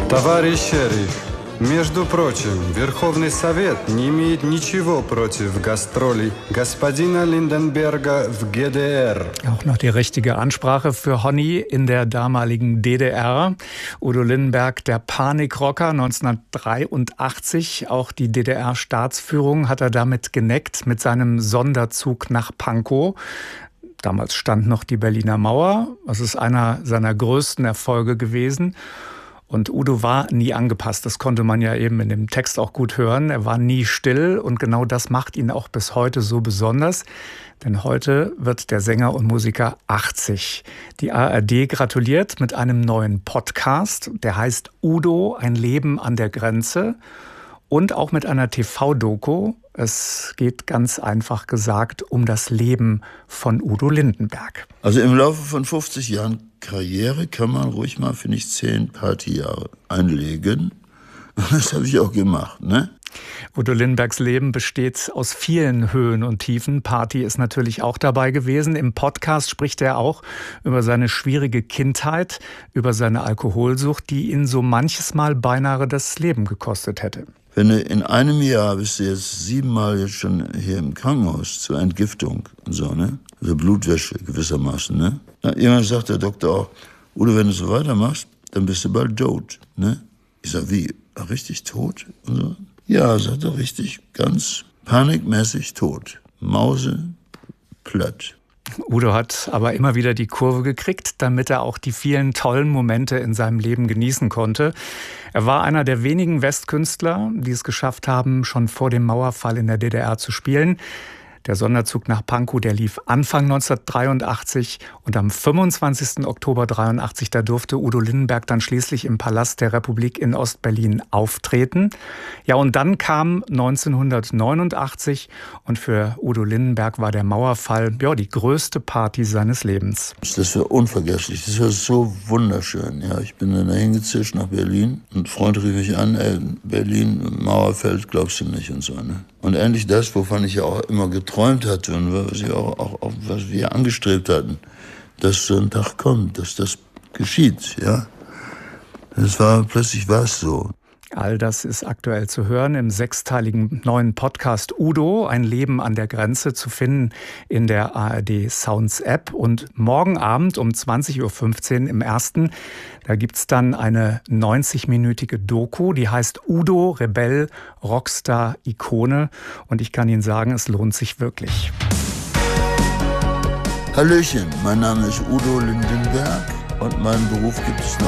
Товарищ шериф, между прочим, Верховный Совет не имеет ничего против гастролей господина Lindenberger в ГДР. Auch noch die richtige Ansprache für Honey in der damaligen DDR. Udo Lindenberg, der Panikrocker 1983. Auch die DDR-Staatsführung hat er damit geneckt mit seinem Sonderzug nach Pankow. Damals stand noch die Berliner Mauer. Das ist einer seiner größten Erfolge gewesen. Und Udo war nie angepasst. Das konnte man ja eben in dem Text auch gut hören. Er war nie still und genau das macht ihn auch bis heute so besonders. Denn heute wird der Sänger und Musiker 80. Die ARD gratuliert mit einem neuen Podcast. Der heißt Udo, ein Leben an der Grenze. Und auch mit einer TV-Doku. Es geht ganz einfach gesagt um das Leben von Udo Lindenberg. Also im Laufe von 50 Jahren Karriere kann man ruhig mal, finde ich, 10 Partyjahre einlegen. Das habe ich auch gemacht, ne? Udo Lindenbergs Leben besteht aus vielen Höhen und Tiefen. Party ist natürlich auch dabei gewesen. Im Podcast spricht er auch über seine schwierige Kindheit, über seine Alkoholsucht, die ihn so manches Mal beinahe das Leben gekostet hätte. Wenn du in einem Jahr bist du jetzt 7 Mal jetzt schon hier im Krankenhaus zur Entgiftung und so, ne? Also Blutwäsche gewissermaßen, ne? Na, irgendwann sagt der Doktor auch, Udo, wenn du so weitermachst, dann bist du bald tot, ne? Ich sag, wie? Richtig tot? Und so. Ja, sagt er, richtig, ganz panikmäßig tot. Mause, platt. Udo hat aber immer wieder die Kurve gekriegt, damit er auch die vielen tollen Momente in seinem Leben genießen konnte. Er war einer der wenigen Westkünstler, die es geschafft haben, schon vor dem Mauerfall in der DDR zu spielen. Der Sonderzug nach Pankow, der lief Anfang 1983 und am 25. Oktober 1983, da durfte Udo Lindenberg dann schließlich im Palast der Republik in Ostberlin auftreten. Ja, und dann kam 1989 und für Udo Lindenberg war der Mauerfall ja die größte Party seines Lebens. Das war unvergesslich, das war so wunderschön. Ja, ich bin dann dahin gezischt nach Berlin und ein Freund rief mich an, Berlin, Mauer fällt, glaubst du nicht und so, ne? Und endlich das, wovon ich ja auch immer geträumt hatte und was wir angestrebt hatten, dass so ein Tag kommt, dass das geschieht, ja. Plötzlich war es so. All das ist aktuell zu hören im 6-teiligen neuen Podcast Udo, ein Leben an der Grenze, zu finden in der ARD Sounds App. Und morgen Abend um 20.15 Uhr im ersten, da gibt's dann eine 90-minütige Doku, die heißt Udo, Rebell, Rockstar, Ikone. Und ich kann Ihnen sagen, es lohnt sich wirklich. Hallöchen, mein Name ist Udo Lindenberg und meinen Beruf gibt es noch